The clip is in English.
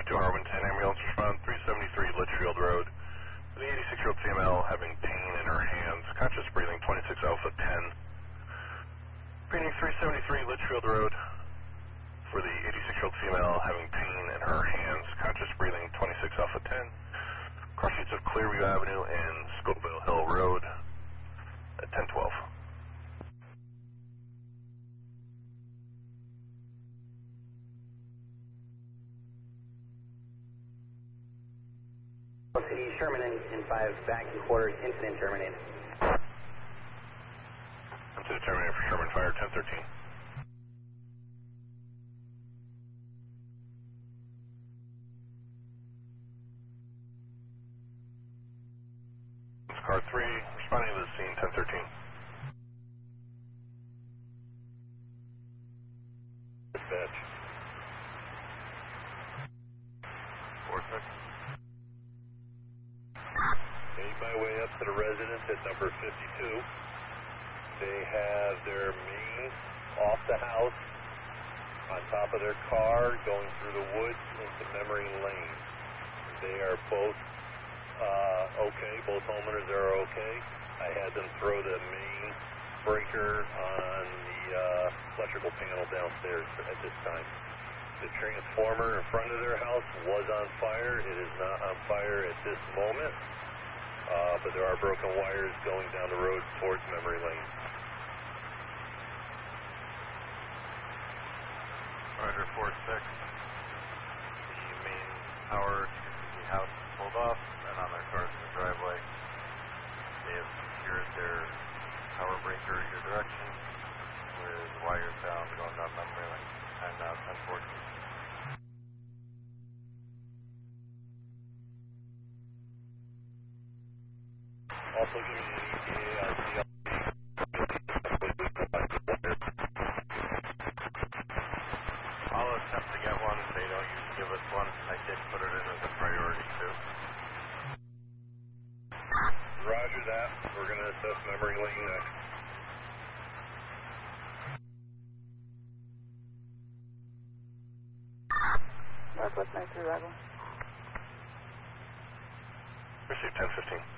372 Harwin 10 ambulance respond 373 Litchfield Road. The 86-year-old CML having pain in her hands, conscious breathing 26 Alpha 10. Reading 373 Litchfield Road for the 86-year-old CML having pain in her hands, conscious breathing 26 Alpha 10. Cross sheets of Clearview Avenue and Scoville Hill Road at 1012. City Sherman in 5 back in quarters, incident terminated. Incident terminated for Sherman Fire 1013. Car 3 responding to the scene 1013. Dispatch. 4-6. Made my way up to the residence at number 52. They have their main off the house, on top of their car, going through the woods into Memory Lane. They are both okay. Both homeowners are okay. I had them throw the main breaker on the electrical panel downstairs at this time. The transformer in front of their house was on fire. It is not on fire at this moment. But there are broken wires going down the road towards Memory Lane. Roger, 4-6. The main power to the house is pulled off and on their cars in the driveway. They have secured their power breaker your direction with wires down going down Memory Lane and 1014. Also give me an ETA on CLP. I'll attempt to get one. They don't usually give us one. I did put it in as a priority too. Roger that. We're going to assess Memory Lane next. Northwest 93 arrival. Receive 1015.